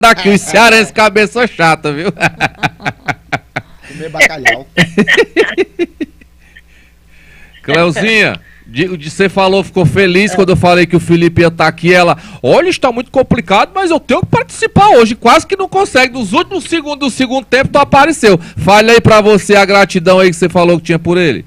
daqui, os cearenses cabeça chata, viu? Comer bacalhau. Cleuzinha, você falou, ficou feliz quando eu falei que o Felipe ia estar aqui. Ela, olha, está muito complicado, mas eu tenho que participar hoje. Quase que não consegue. Nos últimos segundos do segundo tempo, tu apareceu. Fale aí pra você a gratidão aí que você falou que tinha por ele.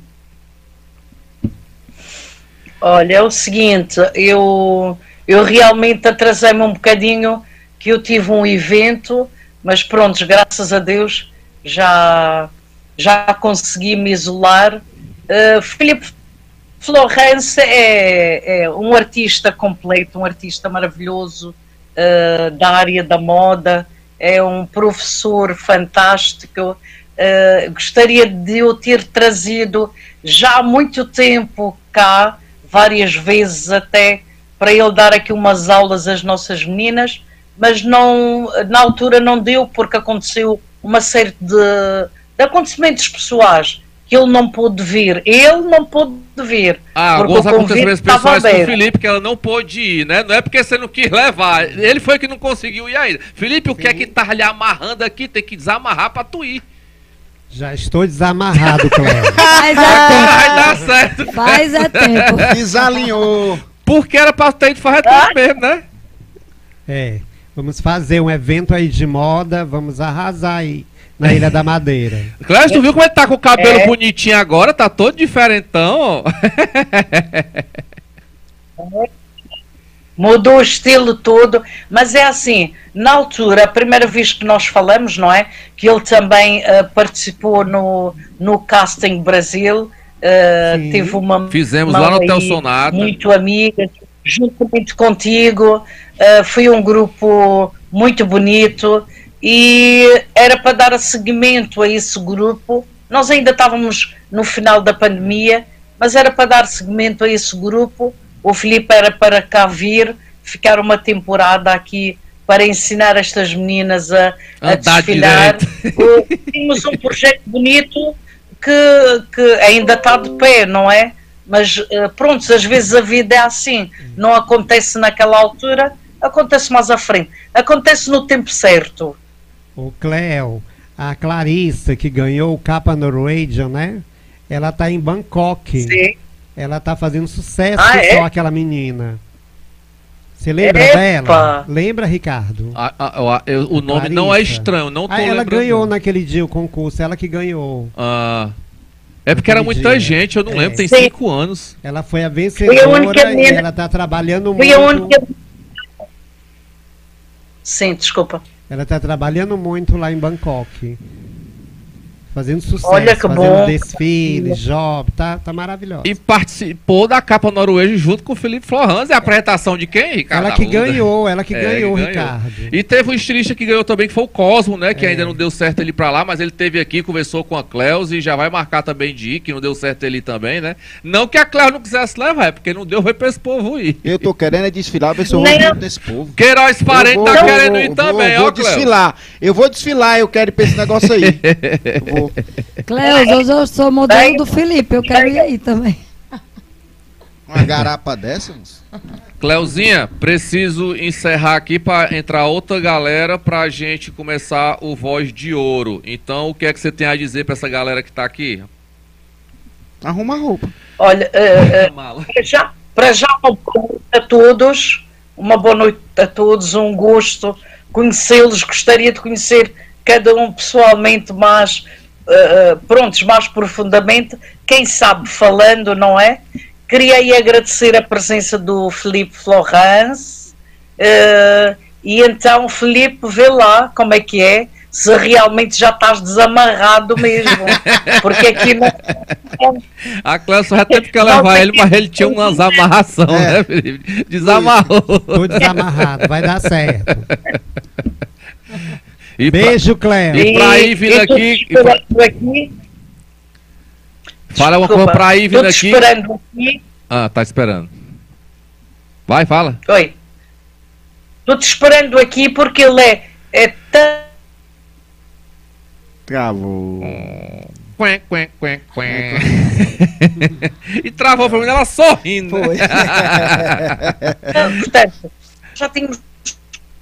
Olha, é o seguinte, eu realmente atrasei-me um bocadinho, que eu tive um evento, mas pronto, graças a Deus já consegui me isolar. Filipe Florence é um artista completo, um artista maravilhoso da área da moda, é um professor fantástico. Gostaria de o ter trazido já há muito tempo cá, várias vezes até, para ele dar aqui umas aulas às nossas meninas, mas não, na altura não deu, porque aconteceu uma série de acontecimentos pessoais que ele não pôde vir. Ele não pôde vir. Alguns acontecimentos pessoais com o Felipe, que ela não pôde ir, né? Não é porque você não quis levar. Ele foi que não conseguiu ir ainda. Felipe, o que é que tá lhe amarrando aqui? Tem que desamarrar pra tu ir. Já estou desamarrado, Cléo. Faz a tempo. Vai dar certo. Faz a tempo. Desalinhou. Porque era pra ter ido fazer tudo mesmo, né? Vamos fazer um evento aí de moda, vamos arrasar aí na Ilha da Madeira. Cléo, tu viu como ele tá com o cabelo bonitinho agora? Tá todo diferentão. Mudou o estilo todo, mas é assim, na altura, a primeira vez que nós falamos, não é? Que ele também participou no Casting Brasil, teve uma... Fizemos lá no Hotel Sonata. Muito amiga, juntamente contigo, foi um grupo muito bonito e era para dar seguimento a esse grupo. Nós ainda estávamos no final da pandemia, mas era para dar seguimento a esse grupo. O Filipe era para cá vir, ficar uma temporada aqui para ensinar estas meninas a desfilar. Tínhamos um projeto bonito que ainda está de pé, não é? Mas pronto, às vezes a vida é assim. Não acontece naquela altura, acontece mais à frente. Acontece no tempo certo. O Cléo, a Clarissa, que ganhou o Capa Norwegian, né? Ela está em Bangkok. Sim. Ela tá fazendo sucesso é? só aquela menina. Você lembra dela? Lembra, Ricardo? O nome Clarissa. Não é estranho, não tô ela lembrando. ganhou naquele dia o concurso, ela que ganhou. É porque era muita gente, eu não lembro, tem 5 anos. Ela foi a vencedora e ela tá trabalhando muito. Sim, desculpa. Ela tá trabalhando muito lá em Bangkok. Fazendo sucesso, olha que fazendo bom. Desfile, job, tá maravilhosa. E participou da Capa Noruega junto com o Felipe Florence. É a apresentação de quem, Ricardo? Ela que ganhou, Ricardo. E teve um estilista que ganhou também, que foi o Cosmo, né? Que ainda não deu certo ele ir pra lá, mas ele esteve aqui, conversou com a Cleus e já vai marcar também de ir, que não deu certo ele ir também, né? Não que a Cleus não quisesse levar, é porque não deu, foi pra esse povo ir. Eu tô querendo desfilar, ver se eu vou junto desse povo. Queiroz Parente tá querendo ir também, ó, Cleus. Eu vou desfilar, eu quero ir pra esse negócio aí. Cleus, hoje eu sou modelo do Felipe, eu quero ir aí também. Uma garapa dessa, moço? Cleuzinha, preciso encerrar aqui para entrar outra galera pra gente começar o Voz de Ouro. Então, o que é que você tem a dizer pra essa galera que tá aqui? Arruma a roupa. Olha, para já uma boa noite a todos, um gosto conhecê-los, gostaria de conhecer cada um pessoalmente mais, mais profundamente, quem sabe falando, não é? Queria agradecer a presença do Filipe Florence, e então, Filipe, vê lá como é que é, se realmente já estás desamarrado mesmo, porque aqui não... A Cléo só já teve que levar ele, mas ele tinha umas amarrações, né, Felipe? Desamarrou. Tô desamarrado, vai dar certo. Beijo, Cléo. E pra ir vindo aqui... Fala uma coisa pra ir vindo aqui. Esperando aqui. Tá esperando. Vai, fala. Oi. Estou te esperando aqui porque ele é tão... Travou. E travou pra mim, ela sorrindo. Portanto, já tínhamos